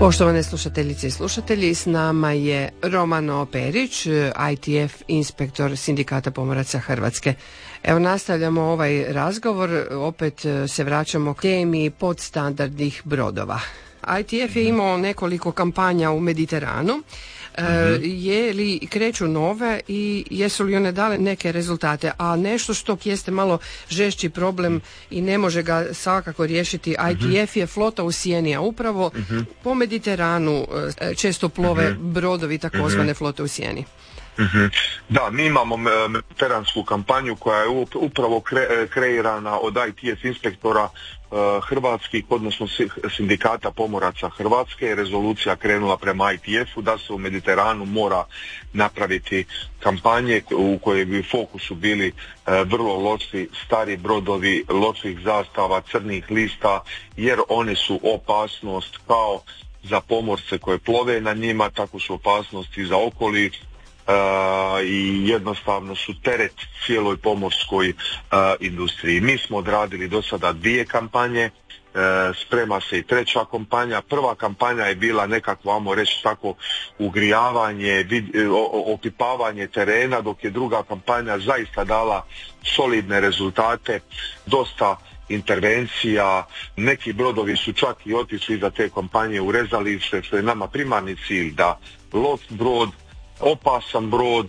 Poštovane slušateljice i slušatelji, s nama je Romano Perić, ITF inspektor Sindikata pomoraca Hrvatske. Evo, nastavljamo ovaj razgovor, opet se vraćamo k temi podstandardnih brodova. ITF je imao nekoliko kampanja u Mediteranu. Je li kreću nove i jesu li one dale neke rezultate? A nešto što jeste malo žešći problem i ne može ga svakako riješiti ITF je flota u sjeni, a upravo po Mediteranu često plove brodovi takozvane flote u sjeni. Da, mi imamo mediteransku kampanju koja je upravo kreirana od ITF inspektora hrvatskih, odnosno Sindikata pomoraca Hrvatske. Rezolucija krenula prema ITF-u da se u Mediteranu mora napraviti kampanje u kojoj bi u fokusu bili vrlo loši stari brodovi, loših zastava, crnih lista, jer one su opasnost kao za pomorce koje plove na njima, tako su opasnosti za okoliš. I jednostavno su teret cijeloj pomorskoj industriji. Mi smo odradili do sada 2 kampanje, sprema se i 3. kampanja. Prva kampanja je bila nekakvo, ajmo reći tako, ugrijavanje, opipavanje terena, dok je druga kampanja zaista dala solidne rezultate, dosta intervencija, neki brodovi su čak i otišli za te kampanje u rezalište, što je nama primarni cilj, da loš brod, opasan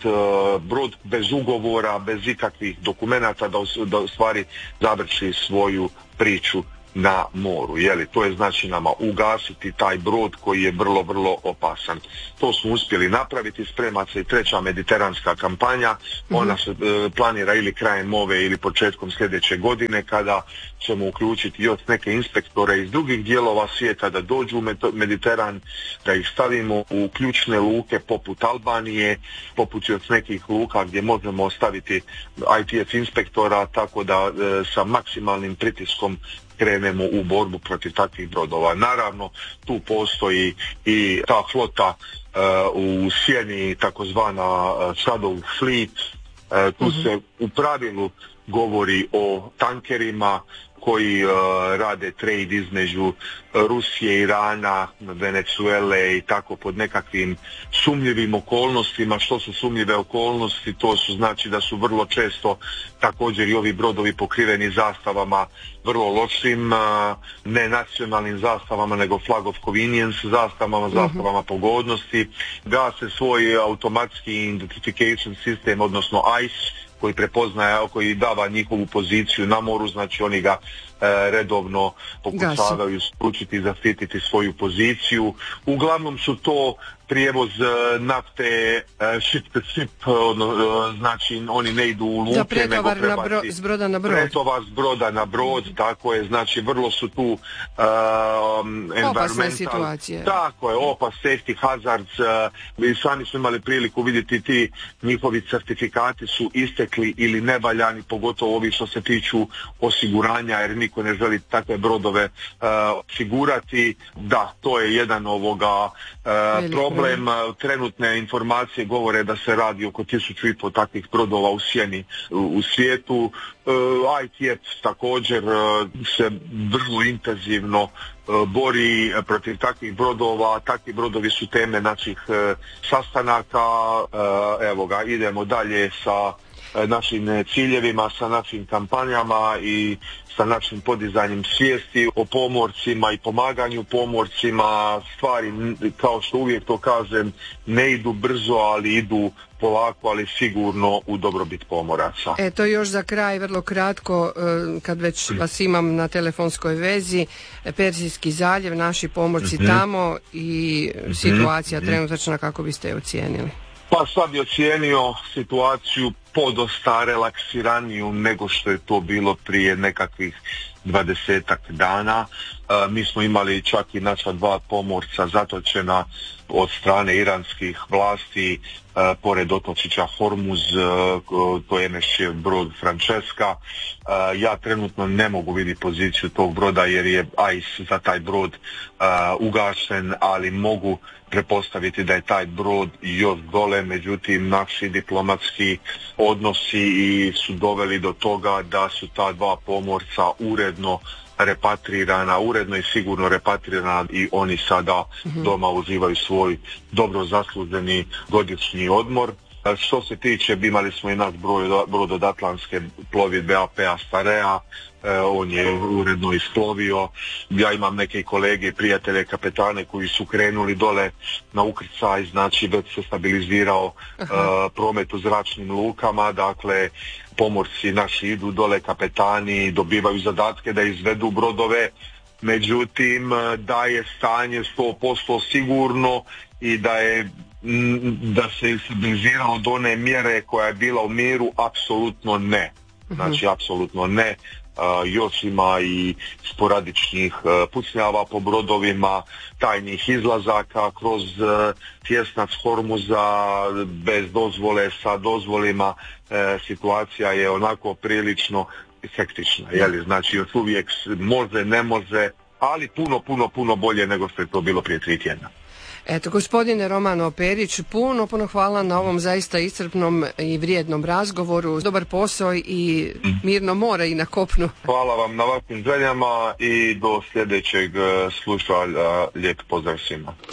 brod bez ugovora, bez ikakvih dokumenata da u stvari završi svoju priču na moru. To je znači nama ugasiti taj brod koji je vrlo, vrlo opasan. To smo uspjeli napraviti, sprema se i 3. mediteranska kampanja. Ona se planira ili krajem ove ili početkom sljedeće godine, kada ćemo uključiti još neke inspektore iz drugih dijelova svijeta da dođu u Mediteran, da ih stavimo u ključne luke poput Albanije, poput još nekih luka gdje možemo staviti ITF inspektora, tako da sa maksimalnim pritiskom krenemo u borbu protiv takvih brodova. Naravno, tu postoji i ta flota u sjeni, takozvana shadow fleet. Tu se u pravilu govori o tankerima koji rade trade između Rusije, Irana, Venezuele i tako pod nekakvim sumnjivim okolnostima. Što su sumnjive okolnosti? To su znači da su vrlo često također i ovi brodovi pokriveni zastavama vrlo lošim, ne nacionalnim zastavama, nego flag of convenience zastavama, zastavama pogodnosti. Gase svoj automatski identification sistem, odnosno ICE, koji prepoznaje, koji dava njihovu poziciju na moru, znači oni ga redovno pokušavaju spručiti i zaštititi svoju poziciju. Uglavnom su to prijevoz nafte ship to ship, znači oni ne idu u luke, nego s broda na brod. Pretovar s broda na brod, tako je, znači vrlo su tu opasne situacije. Tako je, safety hazards. Mi sami smo imali priliku vidjeti, ti njihovi certifikati su istekli ili nevaljani, pogotovo ovi što se tiču osiguranja, jer niko ne želi takve brodove osigurati. Da, to je jedan problem. Trenutne informacije govore da se radi oko 1500 takvih brodova u sjeni u svijetu. ITF također se vrlo intenzivno bori protiv takvih brodova. Takvi brodovi su teme naših sastanaka. Evo ga, idemo dalje sa našim ciljevima, sa našim kampanjama i sa našim podizanjem svijesti o pomorcima i pomaganju pomorcima. Stvari, kao što uvijek to kažem, ne idu brzo, ali idu polako, ali sigurno u dobrobit pomoraca. To još za kraj, vrlo kratko, kad već vas imam na telefonskoj vezi, Perzijski zaljev, naši pomorci tamo i situacija trenutačna, kako biste je ocijenili? Pa sad bi ocijenio situaciju podosta relaksiraniju nego što je to bilo prije nekakvih 20-ak dana. Mi smo imali čak i naša 2 pomorca zatočena od strane iranskih vlasti pored otočića Hormuz, to je naš brod Francesca. Ja trenutno ne mogu vidjeti poziciju tog broda jer je ICE za taj brod ugašen, ali mogu prepostaviti da je taj brod još dole. Međutim, naši diplomatski odnosi su doveli do toga da su ta 2 pomorca uredno repatrirana, uredno i sigurno repatrirana i oni sada doma uživaju svoj dobro zasluženi godišnji odmor. Što se tiče, imali smo i naš brod od Atlantske plovidbe AP-a Starea, on je uredno isplovio. Ja imam neke kolege i prijatelje kapetane koji su krenuli dole na ukrcaj, znači već se stabilizirao promet u zračnim lukama, dakle pomorci naši idu dole, kapetani dobivaju zadatke da izvedu brodove, međutim da je stanje 100% sigurno i da se stabilizirao do one mjere koja je bila u miru, apsolutno ne. Znači, apsolutno ne. Još ima i sporadičnih pucnjava po brodovima, tajnih izlazaka kroz tjesnac Hormuza bez dozvole, sa dozvolima. Situacija je onako prilično hektična, znači još uvijek može, ne može, ali puno bolje nego što je to bilo prije 3 tjedna. Eto, gospodine Romano Perić, puno hvala na ovom zaista iscrpnom i vrijednom razgovoru. Dobar posao i mirno more i na kopnu. Hvala vam na vašim željama i do sljedećeg slušanja. Lijep pozdrav svima.